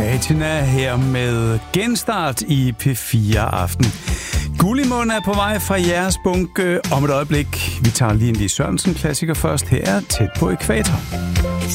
Atina her med genstart i P4 Aften. Gullimund er på vej fra jeres bunke om et øjeblik. Vi tager lige en Lis Sørensen-klassiker først. Her er Tæt på ækvator.